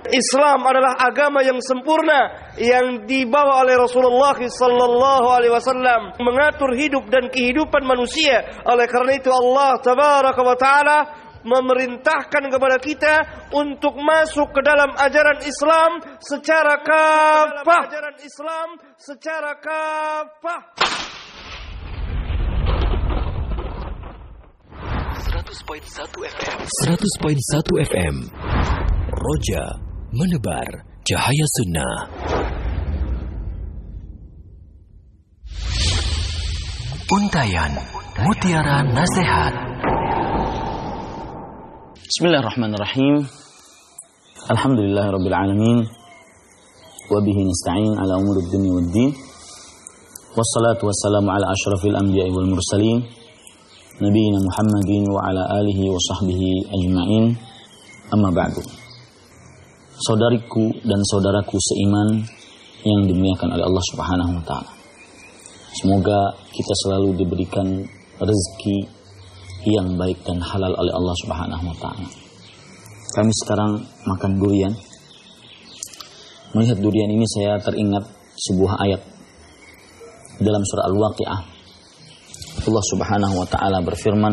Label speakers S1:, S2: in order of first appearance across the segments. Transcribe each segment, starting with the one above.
S1: Islam adalah agama yang sempurna yang dibawa oleh Rasulullah sallallahu alaihi wasallam mengatur hidup dan kehidupan manusia. Oleh karena itu Allah tabaraka wa taala memerintahkan kepada kita untuk masuk ke dalam ajaran Islam secara kafah.
S2: 100.1 FM Roja menebar cahaya sunnah. Untayan Mutiara Nasihat.
S3: Bismillahirrahmanirrahim. Alhamdulillahirabbil alamin. Wa bihi nasta'in ala umurid dunya waddin. Wassalatu wassalamu ala asyrafil anbiya'i wal mursalin. Nabiyyina Muhammadin wa ala alihi wa sahbihi ajma'in. Amma ba'du. Saudariku dan saudaraku seiman yang dimuliakan oleh Allah Subhanahu wa taala. Semoga kita selalu diberikan rezeki yang baik dan halal oleh Allah Subhanahu wa taala. Kami sekarang makan durian. Melihat durian ini saya teringat sebuah ayat dalam surah Al-Waqiah. Allah Subhanahu wa taala berfirman,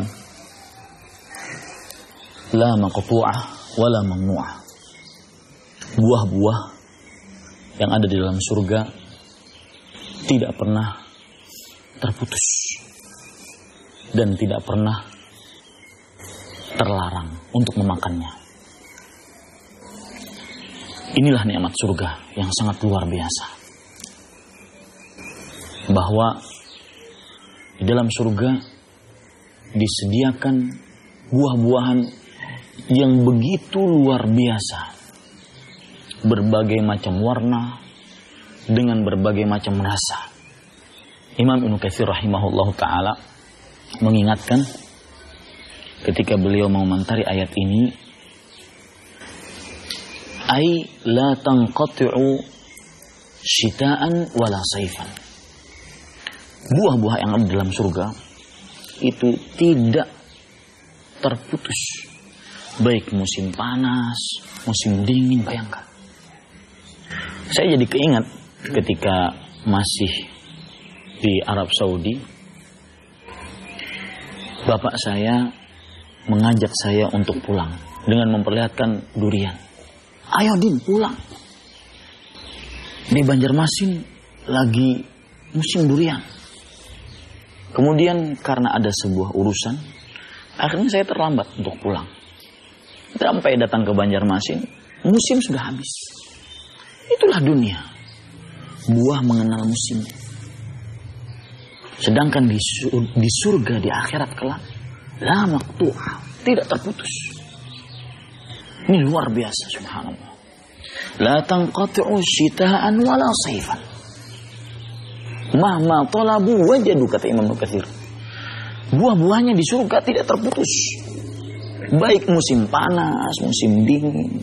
S3: "La maqtu'ah wa la mamnu'ah." Buah-buah yang ada di dalam surga tidak pernah terputus dan tidak pernah terlarang untuk memakannya. Inilah nikmat surga yang sangat luar biasa. Bahwa di dalam surga disediakan buah-buahan yang begitu luar biasa. Berbagai macam warna dengan berbagai macam rasa. Imam Ibnu Katsir rahimahullahu taala mengingatkan ketika beliau mengomentari ayat ini, ai la tanqati'u syita'an wala saifan. Buah-buah yang ada dalam surga itu tidak terputus, baik musim panas, musim dingin. Bayangkan, saya jadi keingat ketika masih di Arab Saudi, bapak saya mengajak saya untuk pulang dengan memperlihatkan durian. Ayo Din, pulang. Di Banjarmasin lagi musim durian. Kemudian karena ada sebuah urusan, akhirnya saya terlambat untuk pulang. Sampai datang ke Banjarmasin, musim sudah habis. Itulah dunia. Buah mengenal musim. Sedangkan di surga, di akhirat kelak, la maqtu'ah, tidak terputus. Ini luar biasa, subhanallah. La tanqati'u syita'an wala saifan. Mahma talabu wajadu, kata Imam Ibnu Katsir. Buah-buahnya di surga tidak terputus. Baik musim panas, musim dingin.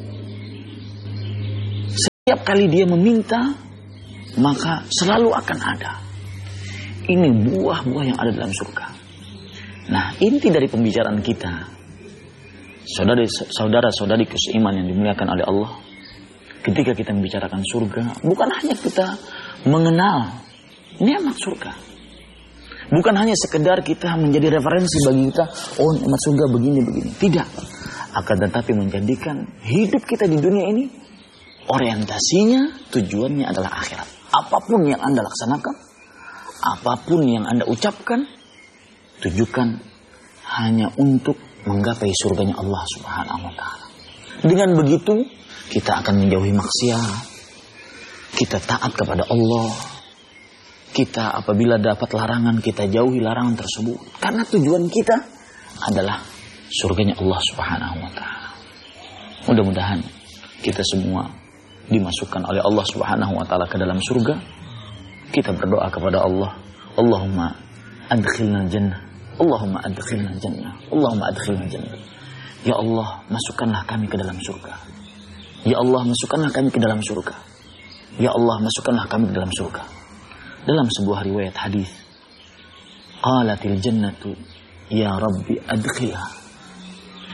S3: Setiap kali dia meminta, maka selalu akan ada. Ini buah-buah yang ada dalam surga. Nah, inti dari pembicaraan kita, saudara-saudari seiman yang dimuliakan oleh Allah, ketika kita membicarakan surga, bukan hanya kita mengenal nikmat surga. Bukan hanya sekedar kita menjadi referensi bagi kita, oh nikmat surga begini-begini. Tidak. Akan tetapi menjadikan hidup kita di dunia ini, orientasinya, tujuannya adalah akhirat. Apapun yang Anda laksanakan, apapun yang Anda ucapkan, tujukan hanya untuk menggapai surganya Allah Subhanahu wa taala. Dengan begitu, kita akan menjauhi maksiat. Kita taat kepada Allah. Kita apabila dapat larangan, kita jauhi larangan tersebut. Karena tujuan kita adalah surganya Allah Subhanahu wa taala. Mudah-mudahan kita semua dimasukkan oleh Allah Subhanahu wa taala ke dalam surga. Kita berdoa kepada Allah, Allahumma adkhilna jannah, Allahumma adkhilna jannah, Allahumma adkhilna jannah. Ya Allah, masukkanlah kami ke dalam surga. Ya Allah, masukkanlah kami ke dalam surga. Ya Allah, masukkanlah kami ke dalam surga. Dalam sebuah riwayat hadis, qalatil jannatu ya Rabbi adkhilha.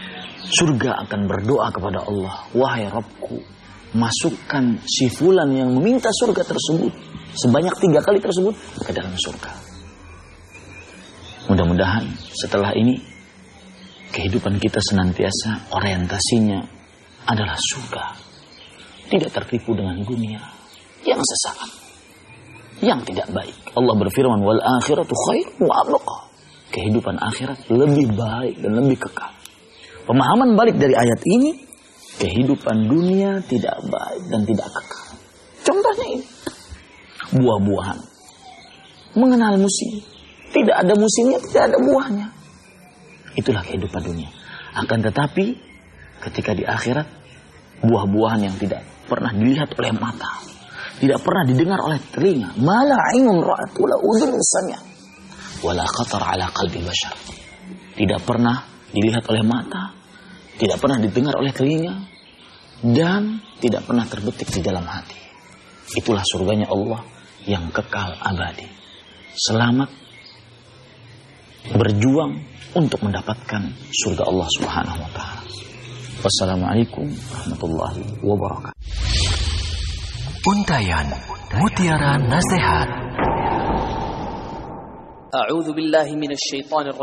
S3: surga akan berdoa kepada Allah, wahai Rabbku, masukkan si fulan yang meminta surga tersebut sebanyak 3 kali tersebut ke dalam surga. Mudah-mudahan setelah ini kehidupan kita senantiasa orientasinya adalah surga, tidak tertipu dengan dunia yang sesaat, yang tidak baik. Allah berfirman, wal akhiratu khairun wa abqa. Kehidupan akhirat lebih baik dan lebih kekal. Pemahaman balik dari ayat ini, kehidupan dunia tidak baik dan tidak kekal. Contohnya ini, buah-buahan. Mengenal musim. Tidak ada musimnya, tidak ada buahnya. Itulah kehidupan dunia. Akan tetapi, ketika di akhirat, buah-buahan yang tidak pernah dilihat oleh mata, tidak pernah didengar oleh telinga, mala ainun ra'at wala udhun sami'at wala khatar ala qalbi bashar. Tidak pernah dilihat oleh mata, tidak pernah didengar oleh telinga, dan tidak pernah terbetik di dalam hati. Itulah surganya Allah yang kekal abadi. Selamat berjuang untuk mendapatkan surga Allah Subhanahu wa ta'ala. Wassalamualaikum warahmatullahi wabarakatuh.
S2: Untayan Mutiara Nasihat.
S4: A'udzu billahi minasy syaithanir